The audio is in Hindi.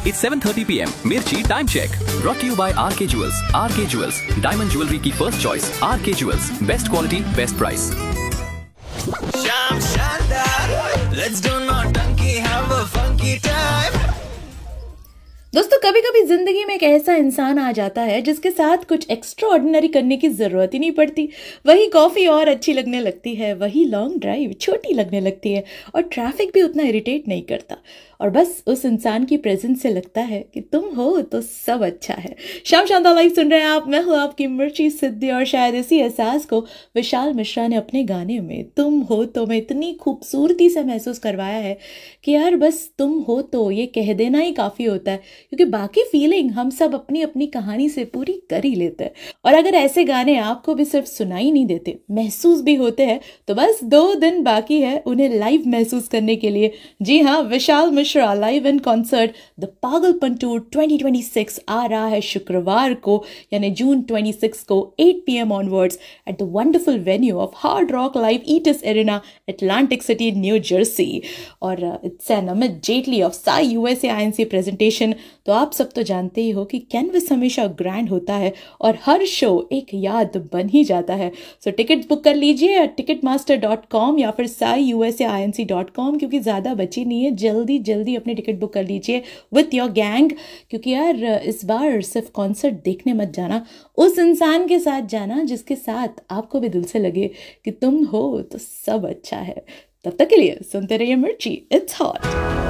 It's 7:30 p.m. Mirchi time check. Brought to you by RK Jewels. RK Jewels, diamond jewelry की first choice. RK Jewels, best quality, best price. Sham Shandar, let's do naughty, have a funky time. दोस्तों कभी कभी जिंदगी में एक ऐसा इंसान आ जाता है जिसके साथ कुछ एक्स्ट्रा ऑर्डिनरी करने की जरूरत ही नहीं पड़ती। वही कॉफी और अच्छी लगने लगती है, वही लॉन्ग ड्राइव छोटी लगने लगती है और ट्रैफिक भी उतना इरिटेट नहीं करता। और बस उस इंसान की प्रेजेंस से लगता है कि तुम हो तो सब अच्छा है। शाम शानदार लाइव सुन रहे हैं आप, मैं हूँ आपकी मिर्ची सिद्धि और शायद इसी एहसास को विशाल मिश्रा ने अपने गाने में तुम हो तो में इतनी खूबसूरती से महसूस करवाया है कि यार बस तुम हो तो ये कह देना ही काफ़ी होता है, क्योंकि बाकी फीलिंग हम सब अपनी अपनी कहानी से पूरी कर ही लेते हैं। और अगर ऐसे गाने आपको भी सिर्फ सुनाई नहीं देते, महसूस भी होते हैं, तो बस 2 दिन बाकी है उन्हें लाइव महसूस करने के लिए। जी हाँ, Vishal Mishra live in concert the पागलपन टूर 2026 आ रहा है शुक्रवार को यानी जून 26 को 8 PM onwards at the wonderful venue of hard rock live ईटिस arena, Atlantic city, new Jersey. और it's an Amit Jaitley of Sai USA INC presentation. तो आप सब तो जानते ही हो कि कैनवस हमेशा ग्रैंड होता है और हर शो एक याद बन ही जाता है। सो टिकट्स बुक कर लीजिए ticketmaster.com या फिर saiusainc.com, क्योंकि ज़्यादा बची नहीं है। जल्दी जल्दी अपने टिकट बुक कर लीजिए विथ योर गैंग, क्योंकि यार इस बार सिर्फ कॉन्सर्ट देखने मत जाना, उस इंसान के साथ जाना जिसके साथ आपको भी दिल से लगे कि तुम हो तो सब अच्छा है। तब तक के लिए सुनते रहिए मिर्ची, इट्स हॉट।